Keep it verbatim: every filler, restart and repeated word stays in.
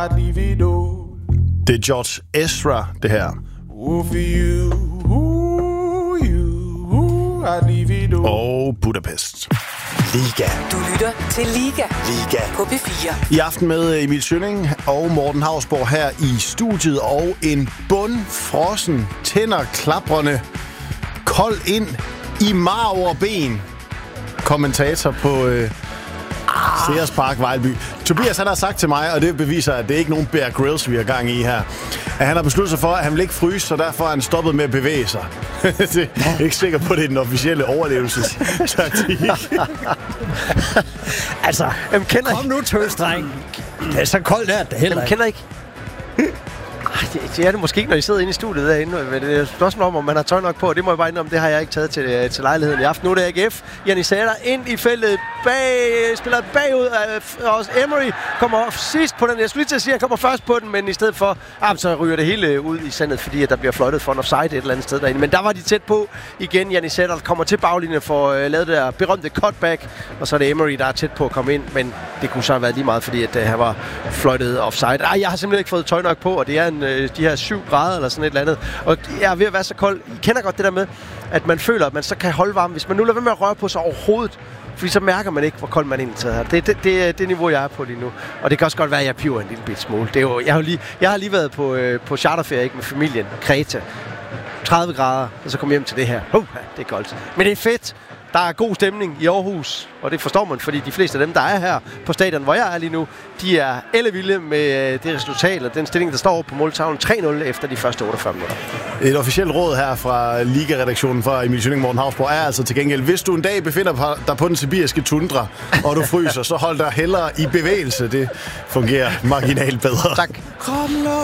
Det er George Ezra, det her. Og Budapest. Liga. Du lytter til Liga. Liga. På P fire. I aften med Emil Schønning og Morten Hausborg her i studiet. Og en bundfrossen, tænder klaprende, kold ind i marv og ben. Kommentator på øh, Sears Park, Vejlby. Tobias, han har sagt til mig, og det beviser, at det er ikke nogen Bear Grylls, vi har gang i her, at han har besluttet sig for, at han vil ikke fryse, så derfor er han stoppet med at bevæge sig. Jeg er ikke sikker på, at det er den officielle overlevelsestaktik. altså, Jamen, kender kom nu, tøsdreng. Det er så koldt der, det heller Jamen, ikke. kender ikke. Det, det er det måske ikke, når I sidder inde i studiet derinde. Det er et spørgsmål om, om man har tøj nok på. Det må jeg bare indrømme, det har jeg ikke taget til, til lejligheden i aften. Nu er det A G F. Janni Sæter ind i feltet. Bag, spiller bagud. Og Emery kommer sidst på den. Jeg skulle lige til at sige, at han kommer først på den, men i stedet for, ah, så ryger det hele ud i sandet, fordi at der bliver fløjtet for en offside et eller andet sted derinde. Men der var de tæt på igen. Janni Sæter kommer til baglinjen for at uh, lave det der berømte cutback. Og så er det Emery, der er tæt på at komme ind. Men det kunne så have været lige meget, fordi at, uh, han var fløjtet offside. Ah, jeg har simpelthen ikke fået tøj nok på, og det er en de her syv grader eller sådan et eller andet. Og jeg er ved at være så kold. I kender godt det der med, at man føler, at man så kan holde varme, hvis man nu lader være med at røre på sig overhovedet. Fordi så mærker man ikke, hvor kold man egentlig er. Det er det, det, det niveau, jeg er på lige nu. Og det kan også godt være, at jeg piver en lille bit smule. Det er jo, jeg, har lige, jeg har lige været på, øh, på charterferie ikke, med familien. Kreta. tredive grader, og så kom hjem til det her. Uh, det er koldt. Men det er fedt. Der er god stemning i Aarhus, og det forstår man, fordi de fleste af dem, der er her på stadion, hvor jeg er lige nu, de er ellevilde med det resultat, og den stilling, der står på måltavlen tre nul efter de første otteogfyrre minutter. Et officielt råd her fra Liga-redaktionen fra Emil Schønning og Morten Hausborg er altså til gengæld, hvis du en dag befinder dig på den sibiriske tundra, og du fryser, så hold dig hellere i bevægelse. Det fungerer marginalt bedre. Tak.